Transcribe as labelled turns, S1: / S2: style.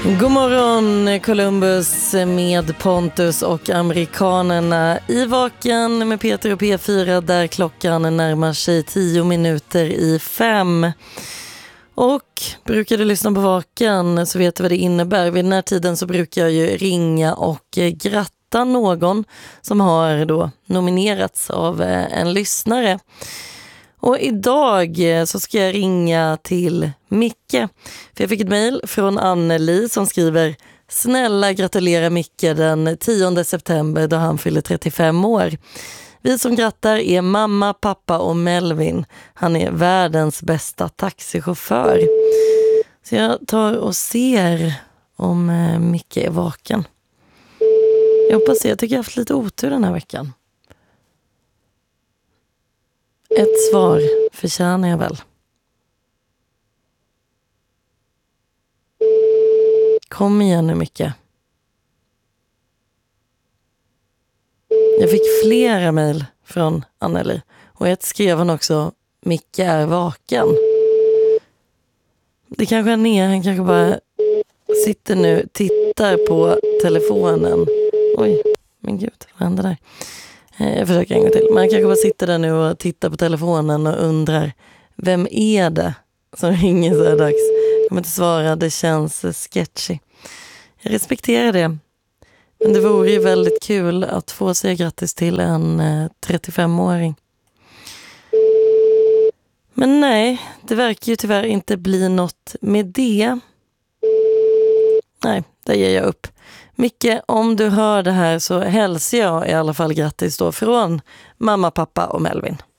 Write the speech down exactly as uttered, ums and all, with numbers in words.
S1: God morgon Columbus med Pontus och amerikanerna i Vaken med Peter och P fyra där klockan närmar sig tio minuter i fem. Och brukar du lyssna på Vaken så vet du vad det innebär. Vid den här tiden så brukar jag ju ringa och gratta någon som har då nominerats av en lyssnare. Och idag så ska jag ringa till Micke. För jag fick ett mejl från Anneli som skriver: snälla gratulera Micke den tionde september då han fyller trettiofem år. Vi som grattar är mamma, pappa och Melvin. Han är världens bästa taxichaufför. Så jag tar och ser om Micke är vaken. Jag hoppas det. Jag tycker jag har haft lite otur den här veckan. Ett svar förtjänar jag väl. Kom igen nu Micke. Jag fick flera mejl från Anneli. Och ett skrev hon också: Micke är vaken. Det kanske är ner. Han kanske bara sitter nu, tittar på telefonen. Oj, men gud, vad händer där? Jag försöker en gång till. Man kanske bara sitter där nu och tittar på telefonen och undrar: vem är det som ringer så här dags? Jag kommer inte svara, det känns sketchy. Jag respekterar det. Men det vore ju väldigt kul att få säga grattis till en trettiofem-åring. Men nej, det verkar ju tyvärr inte bli något med det. Nej, där ger jag upp. Micke, om du hör det här så hälsar jag i alla fall grattis då från mamma, pappa och Melvin.